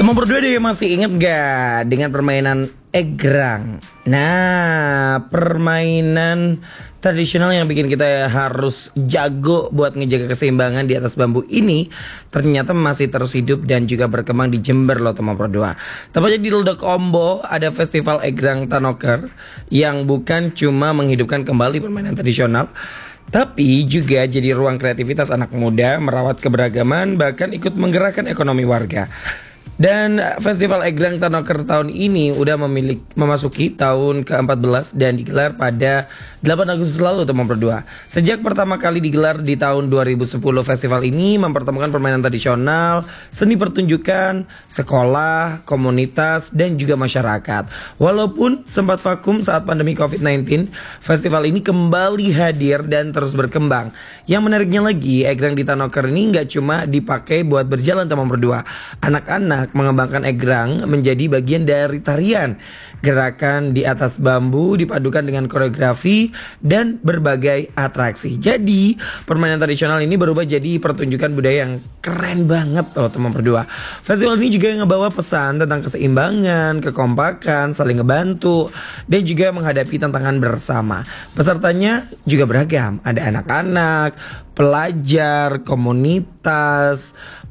Teman berdua deh, masih inget gak dengan permainan egrang? Nah, permainan tradisional yang bikin kita harus jago buat ngejaga keseimbangan di atas bambu ini ternyata masih terus hidup dan juga berkembang di Jember loh teman berdua. Tepatnya di Ledok Ombo ada festival egrang Tanoker yang bukan cuma menghidupkan kembali permainan tradisional, tapi juga jadi ruang kreativitas anak muda, merawat keberagaman, bahkan ikut menggerakkan ekonomi warga. Dan Festival Egrang Tanoker tahun ini udah memasuki tahun ke-14 dan digelar pada 8 Agustus lalu teman berdua. Sejak pertama kali digelar di tahun 2010, festival ini mempertemukan permainan tradisional, seni pertunjukan, sekolah, komunitas, dan juga masyarakat. Walaupun sempat vakum saat pandemi COVID-19, festival ini kembali hadir dan terus berkembang. Yang menariknya lagi, egrang di Tanoker ini nggak cuma dipakai buat berjalan teman berdua. Anak-anak mengembangkan egrang menjadi bagian dari tarian. Gerakan di atas bambu dipadukan dengan koreografi dan berbagai atraksi. Jadi permainan tradisional ini berubah jadi pertunjukan budaya yang keren banget loh teman berdua. Festival ini juga ngebawa pesan tentang keseimbangan, kekompakan, saling ngebantu, dan juga menghadapi tantangan bersama. Pesertanya juga beragam. Ada anak-anak, pelajar, komunitas,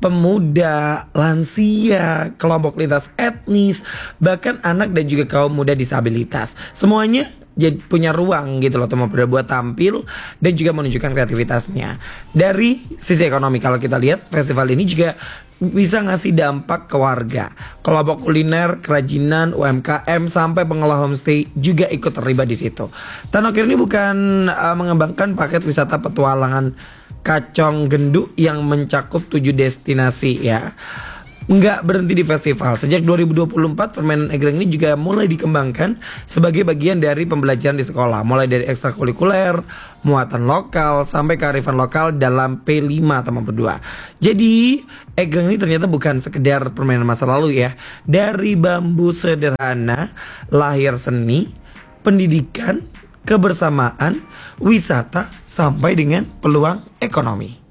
pemuda, lansia, kelompok lintas etnis, bahkan anak dan juga kaum muda disabilitas. Semuanya jadi punya ruang gitu loh teman berdua buat tampil dan juga menunjukkan kreativitasnya. Dari sisi ekonomi kalau kita lihat, festival ini juga bisa ngasih dampak ke warga. Kelompok kuliner, kerajinan, UMKM sampai pengelola homestay juga ikut terlibat di situ. Tanoker ini bukan mengembangkan paket wisata petualangan Kacong Gendu yang mencakup 7 destinasi ya. Nggak berhenti di festival. Sejak 2024 permainan egrang ini juga mulai dikembangkan sebagai bagian dari pembelajaran di sekolah, mulai dari ekstrakurikuler, muatan lokal, sampai kearifan lokal dalam P5 teman berdua. Jadi egrang ini ternyata bukan sekedar permainan masa lalu ya. Dari bambu sederhana lahir seni, pendidikan, kebersamaan, wisata, sampai dengan peluang ekonomi.